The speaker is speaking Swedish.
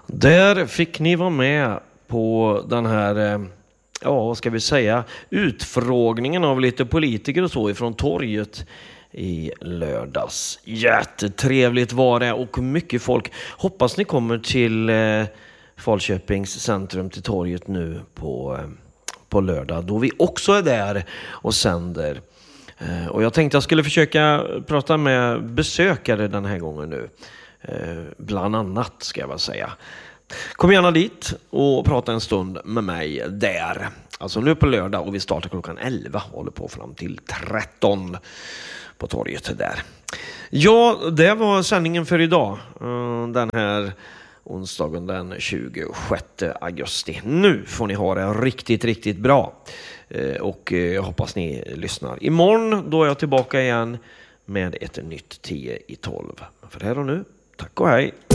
Där fick ni vara med på den här, vad ska vi säga, utfrågningen av lite politiker och så ifrån torget i lördags. Jättetrevligt var det och mycket folk. Hoppas ni kommer till Falköpings centrum till torget nu på lördag då vi också är där och sänder. Och jag tänkte jag skulle försöka prata med besökare den här gången nu. Bland annat ska jag väl säga. Kom gärna dit och prata en stund med mig där. Alltså nu på lördag och vi startar klockan 11 och håller på fram till 13 på torget där. Ja, det var sändningen för idag. Den här onsdagen den 26 augusti. Nu får ni ha det riktigt, riktigt bra. Och jag hoppas ni lyssnar. Imorgon då är jag tillbaka igen med ett nytt 10 i 12. För här och nu, tack och hej.